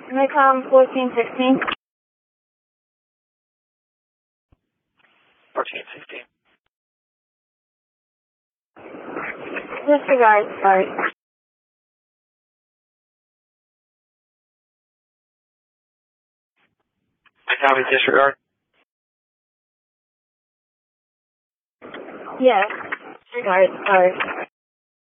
MICOM 1416. 1416. Disregard, sorry. I copy disregard. Yes, disregard, sorry.